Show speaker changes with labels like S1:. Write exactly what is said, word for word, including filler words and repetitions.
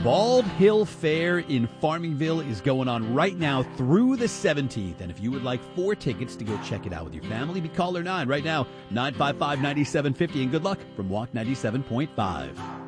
S1: Bald Hill Fair in Farmingville is going on right now through the seventeenth. And if you would like four tickets to go check it out with your family, be caller nine right now, nine five five, nine seven five zero. And good luck from Walk ninety-seven point five.